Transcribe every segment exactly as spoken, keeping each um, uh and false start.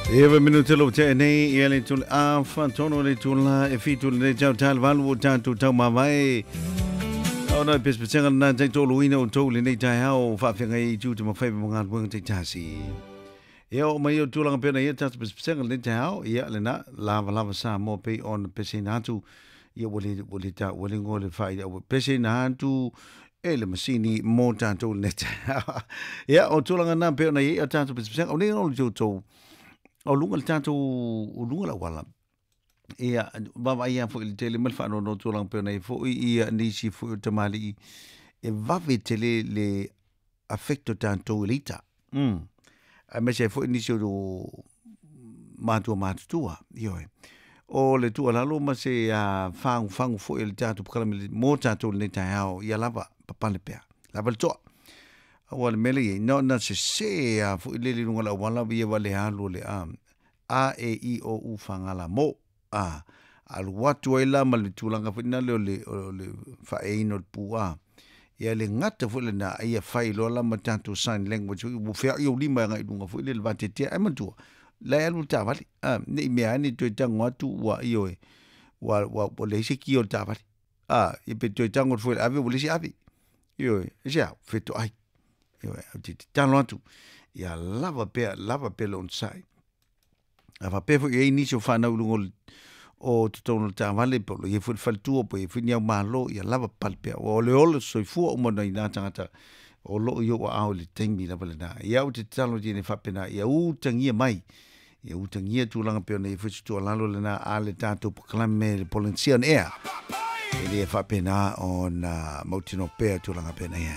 Eva minuto lo te nei e le tul a fantono le tulla e fitu le tau tal valu tanto tau mavai. Ona pespesenga na te tolu ina o tolu nei tai hao fa fenga i tu te mafai mo ngal wang te tasi. E o mai o tulanga pena ia tas pespesenga le tai hao ia le na lava lava sa mo pe on pesena tu ia wole wole ta wole ngole fai o pesena tu e le masini mo tanto le tai. Ia o tulanga na pena ia tas pespesenga o nei o tu tu o lunga le tātou o lunga la wala. Ia, baba ia fo il tele mal fa no no tulang pe nei fo ia nisi fo tamali e vave tele le affecto tanto lita. Mm. A me se fo nisi do matu matu tua, io. O le tua la lo ma se a fang fang fo il tātou kala mo tātou le tao ia lava papa le pea. Lava le toa. Wala mele ye no na se se a fu le le ngala wala bi wale halu le a a e i o u fangala mo a al watu ila mal tulanga fina le le le fa e no pua ya le ngata fu le na ia fai lo la matanto sign language u fa yo lima nga idunga fu le va te te ai mantu la ya lu ta vale a ni me ani to tangwa tu wa yo wa wa le se ki o ta vale a i pe to tango fu ave wo le si ave yo ja feto ai yo ti tano tu ya lava pe lava pe on sai ava pe fo e inicio fa na lungo o tono ta vale po ye fu fal tu po ye finia malo ya lava palpe o le ol so fu o mo na ina tanga o lo yo wa au le tengi la vale na ya u ti tano di ne fa pena ya u tangia mai ya u tangia tu langa pe ne fu tu lalo le na ale tanto po clame le polician air e le fa pena on motino pe tu langa pena ya.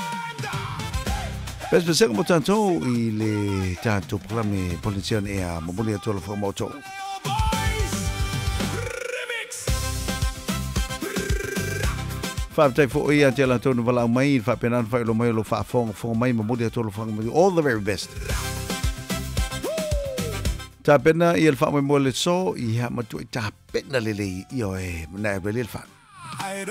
Pes pesega mo tanto i le tanto proclame polician e a mobile a tolo formoto. Fa tai fo ia te la tonu vala mai fa penan fa lo mai lo fa fong fong mai mobile a tolo formoto. All the very best. Ta pena i el fa mo le so i ha matu ta pena le le io e na bele fa.